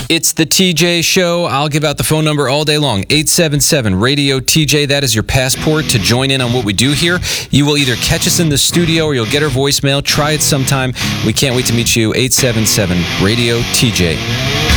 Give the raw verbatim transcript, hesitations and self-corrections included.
It's the T J Show. I'll give out the phone number all day long. eight seven seven radio T J. That is your passport to join in on what we do here. You will either catch us in the studio or you'll get our voicemail. Try it sometime. We can't wait to meet you. eight seven seven radio T J.